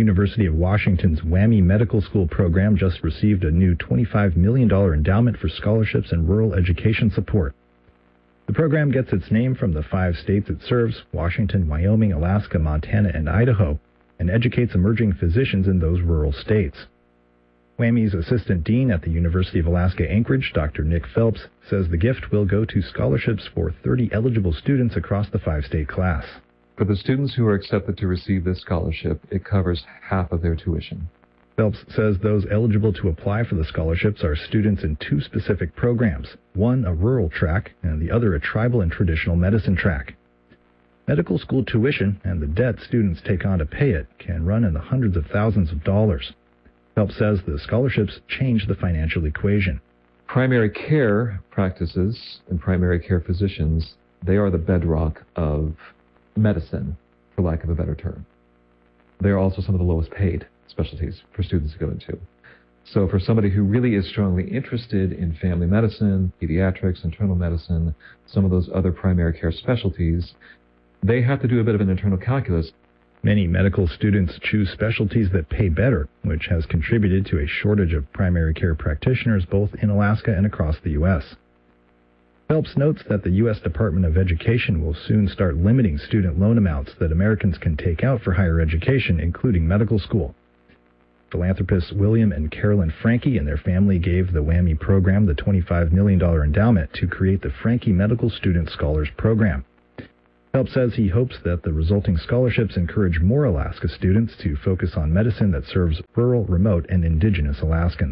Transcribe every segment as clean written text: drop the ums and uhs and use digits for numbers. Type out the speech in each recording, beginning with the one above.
University of Washington's WWAMI Medical School program just received a new $25 million endowment for scholarships and rural education support. The program gets its name from the 5 states it serves, Washington, Wyoming, Alaska, Montana, and Idaho, and educates emerging physicians in those rural states. WWAMI's assistant dean at the University of Alaska Anchorage, Dr. Nick Phelps, says the gift will go to scholarships for 30 eligible students across the 5-state class. For the students who are accepted to receive this scholarship, it covers half of their tuition. Phelps says those eligible to apply for the scholarships are students in 2 specific programs, one a rural track and the other a tribal and traditional medicine track. Medical school tuition and the debt students take on to pay it can run in the hundreds of thousands of dollars. Phelps says the scholarships change the financial equation. Primary care practices and primary care physicians, they are the bedrock of medicine, for lack of a better term. They are also some of the lowest paid specialties for students to go into. So for somebody who really is strongly interested in family medicine, pediatrics, internal medicine, some of those other primary care specialties, they have to do a bit of an internal calculus. Many medical students choose specialties that pay better, which has contributed to a shortage of primary care practitioners both in Alaska and across the U.S. Phelps notes that the U.S. Department of Education will soon start limiting student loan amounts that Americans can take out for higher education, including medical school. Philanthropists William and Carolyn Franke and their family gave the WWAMI program the $25 million endowment to create the Franke Medical Student Scholars Program. Phelps says he hopes that the resulting scholarships encourage more Alaska students to focus on medicine that serves rural, remote, and indigenous Alaskans.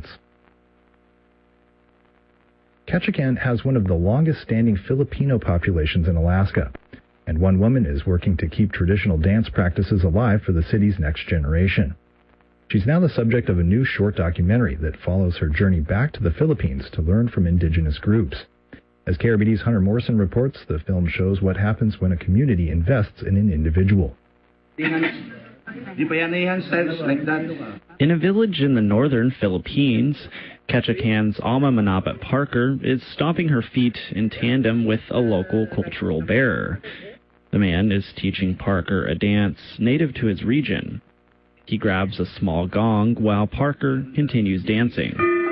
Ketchikan has one of the longest-standing Filipino populations in Alaska, and one woman is working to keep traditional dance practices alive for the city's next generation. She's now the subject of a new short documentary that follows her journey back to the Philippines to learn from indigenous groups. As KRBD's Hunter Morrison reports, the film shows what happens when a community invests in an individual. In a village in the northern Philippines, Ketchikan's Alma Manabat Parker is stomping her feet in tandem with a local cultural bearer. The man is teaching Parker a dance native to his region. He grabs a small gong while Parker continues dancing.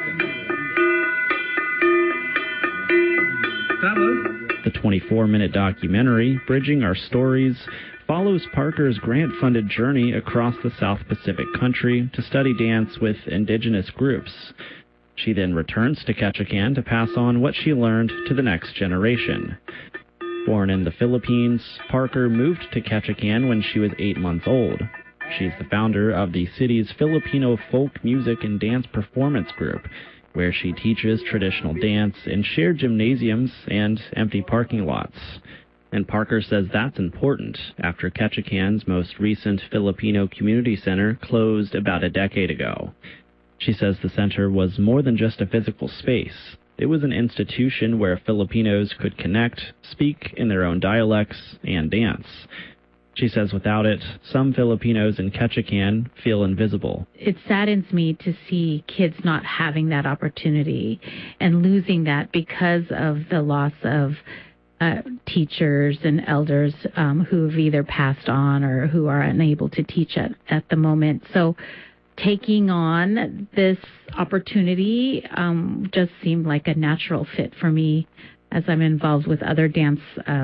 The 24-minute documentary, Bridging Our Stories, follows Parker's grant-funded journey across the South Pacific country to study dance with indigenous groups. She then returns to Ketchikan to pass on what she learned to the next generation. Born in the Philippines, Parker moved to Ketchikan when she was 8 months old. She's the founder of the city's Filipino folk music and dance performance group, where she teaches traditional dance in shared gymnasiums and empty parking lots. And Parker says that's important after Ketchikan's most recent Filipino community center closed about a decade ago. She says the center was more than just a physical space. It was an institution where Filipinos could connect, speak in their own dialects, and dance. She says without it, some Filipinos in Ketchikan feel invisible. It saddens me to see kids not having that opportunity and losing that because of the loss of teachers and elders who've either passed on or who are unable to teach at the moment. So taking on this opportunity just seemed like a natural fit for me as I'm involved with other dance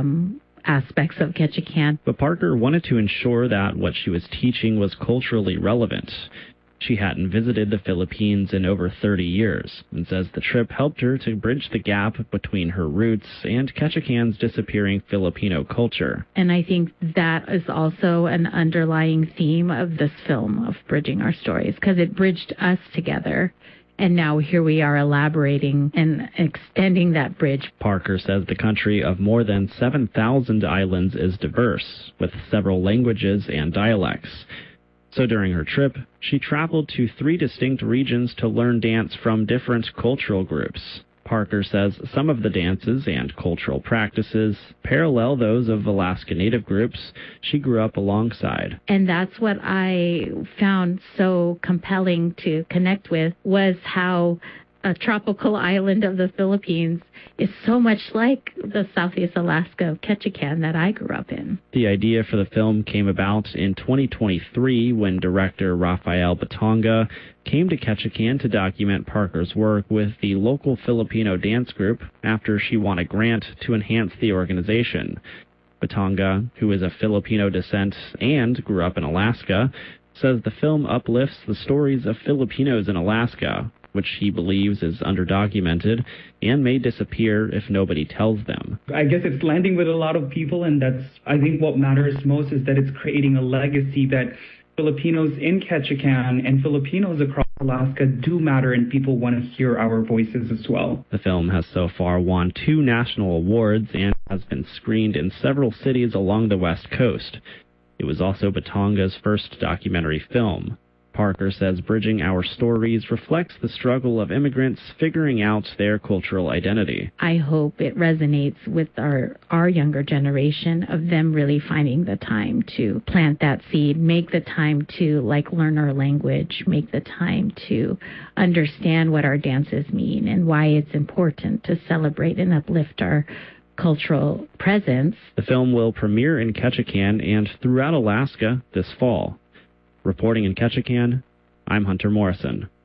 aspects of Ketchikan. But Parker wanted to ensure that what she was teaching was culturally relevant. She hadn't visited the Philippines in over 30 years and says the trip helped her to bridge the gap between her roots and Ketchikan's disappearing Filipino culture. And I think that is also an underlying theme of this film, of Bridging Our Stories, because it bridged us together. And now here we are elaborating and extending that bridge. Parker says the country of more than 7,000 islands is diverse, with several languages and dialects. So during her trip, she traveled to 3 distinct regions to learn dance from different cultural groups. Parker says some of the dances and cultural practices parallel those of Alaska Native groups she grew up alongside. And that's what I found so compelling to connect with, was how a tropical island of the Philippines is so much like the Southeast Alaska of Ketchikan that I grew up in. The idea for the film came about in 2023 when director Rafael Batonga came to Ketchikan to document Parker's work with the local Filipino dance group after she won a grant to enhance the organization. Batonga, who is of Filipino descent and grew up in Alaska, says the film uplifts the stories of Filipinos in Alaska, which he believes is underdocumented and may disappear if nobody tells them. I guess it's landing with a lot of people, and that's, I think, what matters most is that it's creating a legacy that Filipinos in Ketchikan and Filipinos across Alaska do matter, and people want to hear our voices as well. The film has so far won 2 national awards and has been screened in several cities along the West Coast. It was also Batonga's first documentary film. Parker says Bridging Our Stories reflects the struggle of immigrants figuring out their cultural identity. I hope it resonates with our younger generation of them really finding the time to plant that seed, make the time to learn our language, make the time to understand what our dances mean and why it's important to celebrate and uplift our cultural presence. The film will premiere in Ketchikan and throughout Alaska this fall. Reporting in Ketchikan, I'm Hunter Morrison.